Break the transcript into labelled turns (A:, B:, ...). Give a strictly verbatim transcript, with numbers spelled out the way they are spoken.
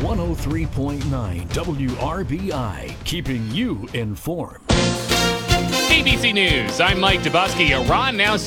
A: one oh three point nine W R B I, keeping you informed.
B: A B C News, I'm Mike Dubusky. Iran now